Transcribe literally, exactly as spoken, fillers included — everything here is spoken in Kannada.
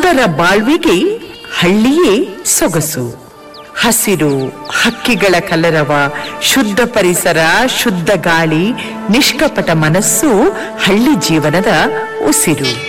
ಹಳ್ಳಿಗಾರರ ಬಾಳ್ವಿಗೆ ಹಳ್ಳಿಯೇ ಸೊಗಸು. ಹಸಿರು, ಹಕ್ಕಿಗಳ ಕಲರವ, ಶುದ್ಧ ಪರಿಸರ, ಶುದ್ಧ ಗಾಳಿ, ನಿಷ್ಕಪಟ ಮನಸ್ಸು ಹಳ್ಳಿ ಜೀವನದ ಉಸಿರು.